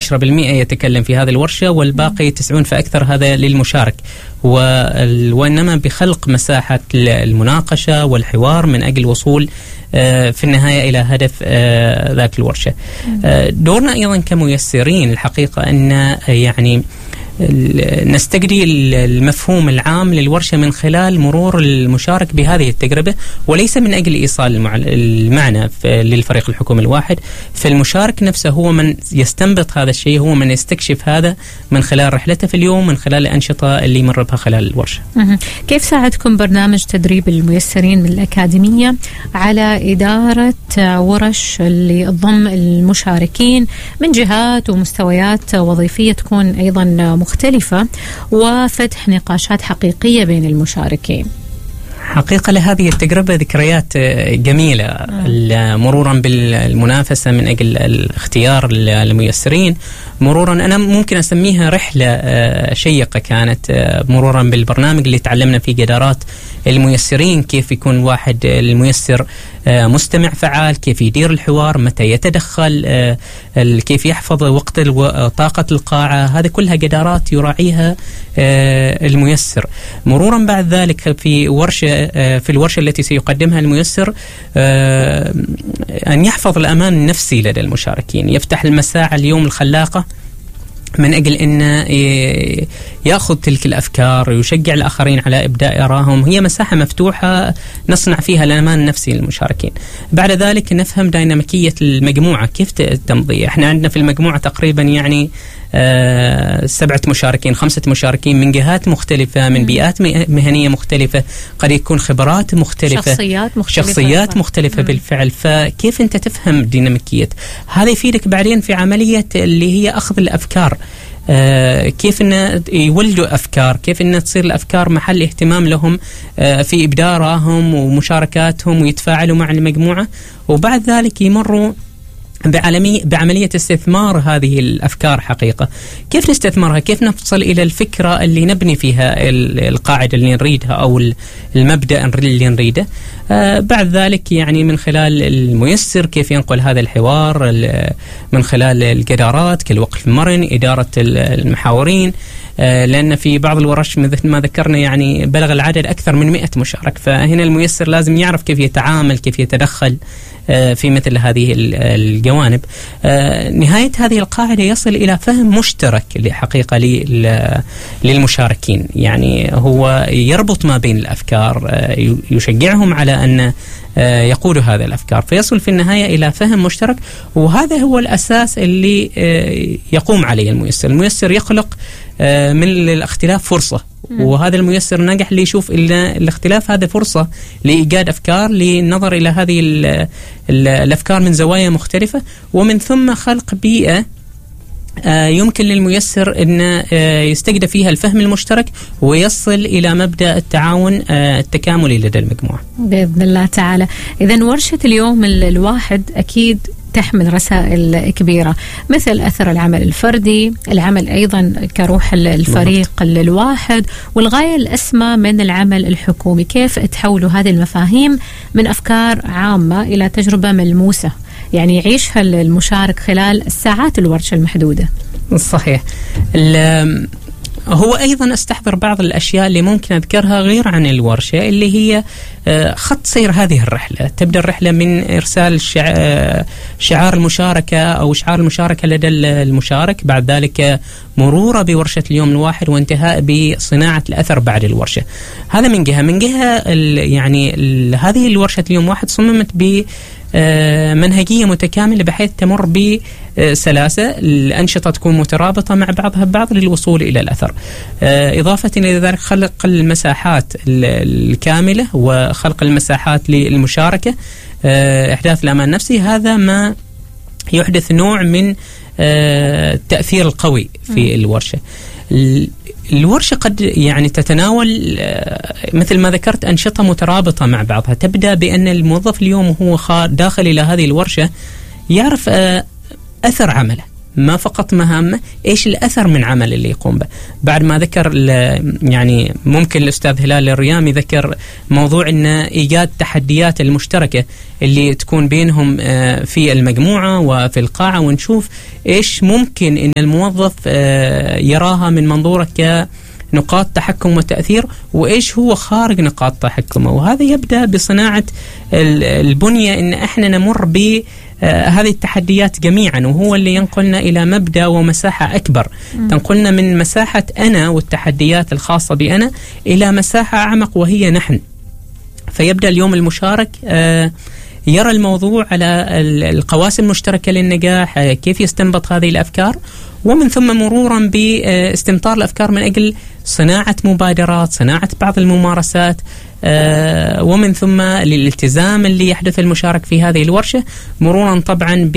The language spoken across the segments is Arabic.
10% يتكلم في هذه الورشة، والباقي 90 فأكثر هذا للمشارك، وإنما بخلق مساحة المناقشة والحوار من أجل الوصول في النهاية إلى هدف ذاك الورشة. دورنا أيضا كميسرين الحقيقة أن يعني نستجدي المفهوم العام للورشة من خلال مرور المشارك بهذه التجربة، وليس من أجل إيصال المعنى للفريق الحكومي الواحد. فالمشارك نفسه هو من يستنبط هذا الشيء، هو من يستكشف هذا من خلال رحلته في اليوم، من خلال الأنشطة اللي يمر بها خلال الورشة. كيف ساعدكم برنامج تدريب الميسرين من الأكاديمية على إدارة ورش اللي تضم المشاركين من جهات ومستويات وظيفية تكون أيضا مختلفة، وفتح نقاشات حقيقية بين المشاركين؟ حقيقة لهذه التجربة ذكريات جميلة، مرورا بالمنافسة من أجل الاختيار الميسرين، مرورا أنا ممكن أسميها رحلة شيقة كانت، مرورا بالبرنامج اللي تعلمنا فيه جدارات الميسرين، كيف يكون واحد الميسر مستمع فعال، كيف يدير الحوار، متى يتدخل، كيف يحفظ وقت طاقة القاعة، هذه كلها جدارات يراعيها الميسر. مرورا بعد ذلك في الورشة التي سيقدمها الميسر أن يحفظ الأمان النفسي لدى المشاركين، يفتح المساحة اليوم الخلاقة من أجل أن يأخذ تلك الأفكار، يشجع الآخرين على إبداء آرائهم. هي مساحة مفتوحة نصنع فيها الأمان النفسي للمشاركين. بعد ذلك نفهم ديناميكية المجموعة كيف تمضي. احنا عندنا في المجموعة تقريبا يعني 7 مشاركين 5 مشاركين من جهات مختلفة، من بيئات مهنية مختلفة، قد يكون خبرات مختلفة، شخصيات مختلفة بالفعل. فكيف أنت تفهم ديناميكية هذا يفيدك بعدين في عملية اللي هي أخذ الأفكار، كيف أن يولدوا أفكار، كيف أن تصير الأفكار محل اهتمام لهم في إبداء آرائهم ومشاركاتهم، ويتفاعلوا مع المجموعة، وبعد ذلك يمروا بعملية استثمار هذه الأفكار. حقيقة كيف نستثمرها، كيف نصل إلى الفكرة اللي نبني فيها القاعدة اللي نريدها أو المبدأ اللي نريده. بعد ذلك يعني من خلال الميسر كيف ينقل هذا الحوار من خلال الجدارات كالوقف المرن، إدارة المحاورين، لأن في بعض الورش مثل ما ذكرنا يعني بلغ العدد أكثر من 100 مشارك، فهنا الميسر لازم يعرف كيف يتعامل، كيف يتدخل في مثل هذه الجوانب. نهاية هذه القاعدة يصل إلى فهم مشترك حقيقة للمشاركين، يعني هو يربط ما بين الأفكار، يشجعهم على أن يقودوا هذه الأفكار، فيصل في النهاية إلى فهم مشترك. وهذا هو الأساس اللي يقوم عليه الميسر. الميسر يخلق من الاختلاف فرصة، وهذا الميسر نجح اللي يشوف الاختلاف هذا فرصة لإيجاد أفكار، للنظر إلى هذه الأفكار من زوايا مختلفة، ومن ثم خلق بيئة يمكن للميسر أن يستجد فيها الفهم المشترك ويصل إلى مبدأ التعاون التكاملي لدى المجموعة بإذن الله تعالى. إذن ورشة اليوم الواحد أكيد تحمل رسائل كبيرة، مثل أثر العمل الفردي، العمل أيضا كروح الفريق الواحد، والغاية الأسمى من العمل الحكومي. كيف تحولوا هذه المفاهيم من أفكار عامة إلى تجربة ملموسة يعني يعيشها المشارك خلال الساعات الورشة المحدودة؟ صحيح. هو أيضا استحضر بعض الأشياء اللي ممكن أذكرها غير عن الورشة، اللي هي خط سير هذه الرحلة. تبدأ الرحلة من إرسال شعار المشاركة أو شعار المشاركة لدى المشارك، بعد ذلك مرورة بورشة اليوم الواحد، وانتهاء بصناعة الأثر بعد الورشة. هذا من جهة يعني هذه الورشة اليوم الواحد صممت منهجية متكاملة بحيث تمر بسلاسة، الأنشطة تكون مترابطة مع بعضها البعض للوصول إلى الأثر. إضافة إلى ذلك خلق المساحات الكاملة وخلق المساحات للمشاركة، إحداث الأمان النفسي، هذا ما يحدث نوع من التأثير القوي في الورشة. الورشة قد يعني تتناول مثل ما ذكرت أنشطة مترابطة مع بعضها. تبدأ بأن الموظف اليوم هو داخل إلى هذه الورشة يعرف أثر عمله، ما فقط مهامه، إيش الأثر من عمل اللي يقوم به. بعد ما ذكر يعني ممكن الأستاذ هلال الريامي ذكر موضوع إن إيجاد تحديات المشتركة اللي تكون بينهم في المجموعة وفي القاعة، ونشوف إيش ممكن إن الموظف يراها من منظوره كنقاط تحكم وتأثير، وإيش هو خارج نقاط تحكمه. وهذا يبدأ بصناعة البنية إن إحنا نمر هذه التحديات جميعا، وهو اللي ينقلنا إلى مبدأ ومساحة أكبر، تنقلنا من مساحة أنا والتحديات الخاصة بأنا إلى مساحة أعمق وهي نحن. فيبدأ اليوم المشارك يرى الموضوع على القواسم المشتركة للنجاح، كيف يستنبط هذه الأفكار، ومن ثم مرورا باستمطار الأفكار من أجل صناعة مبادرات، صناعة بعض الممارسات، ومن ثم للالتزام اللي يحدث المشارك في هذه الورشة، مرورا طبعا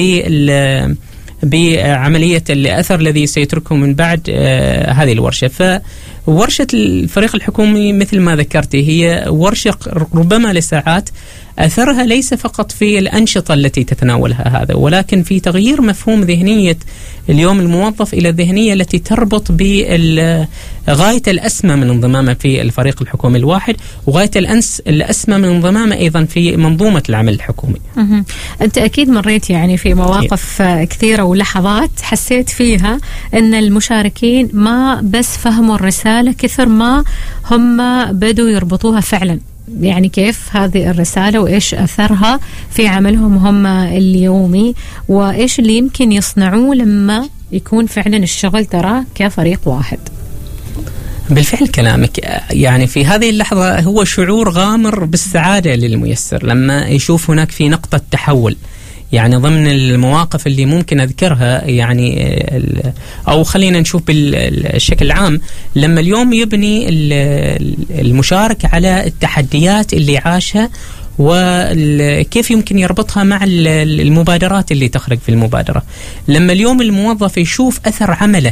بعملية الأثر الذي سيتركه من بعد هذه الورشة. فورشة الفريق الحكومي مثل ما ذكرت هي ورشة ربما لساعات، أثرها ليس فقط في الأنشطة التي تتناولها هذا، ولكن في تغيير مفهوم ذهنية اليوم الموظف إلى الذهنية التي تربط بغاية الأسمى من انضمامه في الفريق الحكومي الواحد، وغاية الأسمى من انضمامه أيضا في منظومة العمل الحكومي. أنت أكيد مريت يعني في مواقف كثيرة ولحظات حسيت فيها أن المشاركين ما بس فهموا الرسالة كثر ما هم بدوا يربطوها فعلا، يعني كيف هذه الرسالة وإيش أثرها في عملهم هم اليومي، وإيش اللي يمكن يصنعوه لما يكون فعلا الشغل ترى كفريق واحد. بالفعل كلامك يعني في هذه اللحظة هو شعور غامر بالسعادة للميسر لما يشوف هناك في نقطة تحول. يعني ضمن المواقف اللي ممكن أذكرها يعني أو خلينا نشوف بالشكل العام، لما اليوم يبني المشارك على التحديات اللي عاشها وكيف يمكن يربطها مع المبادرات اللي تخرج في المبادرة، لما اليوم الموظف يشوف أثر عمله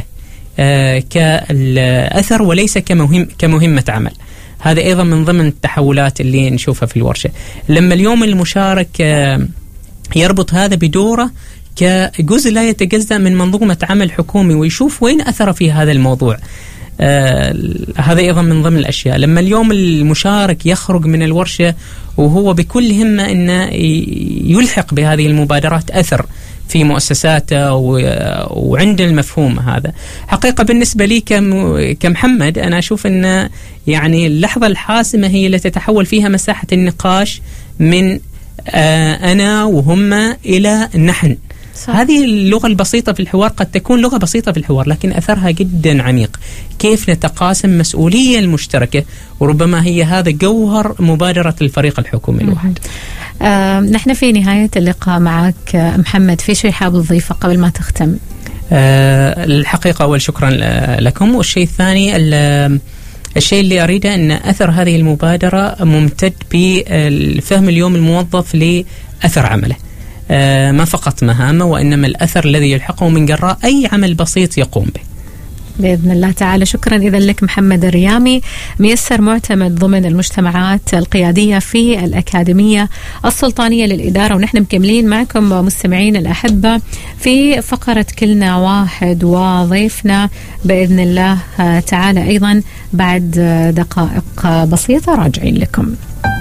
كأثر وليس كمهمة عمل، هذا أيضا من ضمن التحولات اللي نشوفها في الورشة. لما اليوم المشارك يربط هذا بدوره كجزء لا يتجزأ من منظومة عمل حكومي ويشوف وين أثر في هذا الموضوع، هذا أيضا من ضمن الأشياء. لما اليوم المشارك يخرج من الورشة وهو بكل همة أنه يلحق بهذه المبادرات أثر في مؤسساته وعند المفهوم هذا. حقيقة بالنسبة لي كمحمد أنا أشوف أن يعني اللحظة الحاسمة هي اللي تتحول فيها مساحة النقاش من أنا وهم إلى نحن. صح. هذه اللغة البسيطة في الحوار قد تكون لغة بسيطة في الحوار لكن أثرها جدا عميق. كيف نتقاسم مسؤولية المشتركة، وربما هي هذا جوهر مبادرة الفريق الحكومي الواحد. نحن في نهاية اللقاء معك محمد، في شيء حابب تضيفه قبل ما تختم؟ الحقيقة أول شكرا لكم، والشيء الثاني الشيء اللي أريده أن أثر هذه المبادرة ممتد بفهم اليوم الموظف لأثر عمله، ما فقط مهامه وإنما الأثر الذي يلحقه من جراء أي عمل بسيط يقوم به بإذن الله تعالى. شكرا إذا لك محمد الريامي، ميسر معتمد ضمن المجتمعات القيادية في الأكاديمية السلطانية للإدارة. ونحن مكملين معكم مستمعين الأحبة في فقرة كلنا واحد، وضيفنا بإذن الله تعالى أيضا بعد دقائق بسيطة راجعين لكم.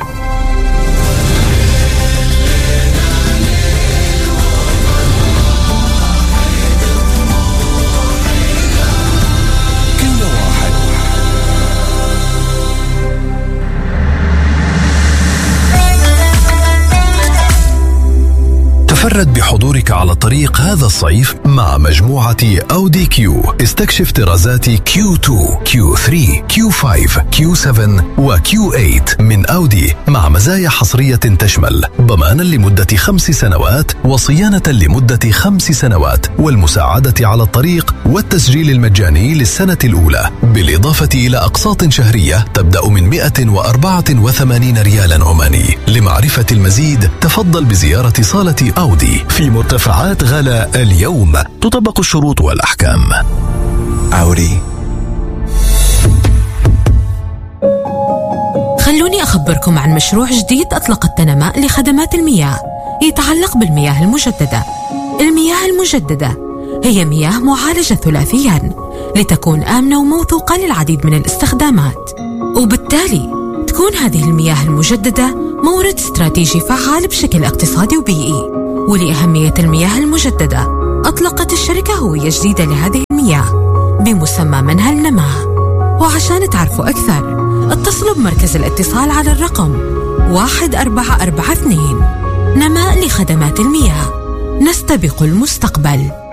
تفرد بحضورك على الطريق هذا الصيف مع مجموعة أودي كيو. استكشف طرازات Q2 Q3 Q5 Q7 وQ8 من أودي مع مزايا حصرية تشمل ضمانا لمدة 5 سنوات وصيانة لمدة 5 سنوات والمساعدة على الطريق والتسجيل المجاني للسنة الأولى، بالإضافة إلى أقساط شهرية تبدأ من 184 ريالا عماني. لمعرفة المزيد تفضل بزيارة صالة أودي في مرتفعات غلا اليوم، تطبق الشروط والأحكام. أودي. خلوني أخبركم عن مشروع جديد أطلقت تنماء لخدمات المياه يتعلق بالمياه المجددة. المياه المجددة هي مياه معالجة ثلاثيا لتكون آمنة وموثوقة للعديد من الاستخدامات، وبالتالي تكون هذه المياه المجددة مورد استراتيجي فعال بشكل اقتصادي وبيئي. ولأهمية المياه المجددة أطلقت الشركة هوية جديدة لهذه المياه بمسمى منهى النماء. وعشان تعرفوا أكثر اتصلوا بمركز الاتصال على الرقم 1442. نماء لخدمات المياه، نستبق المستقبل.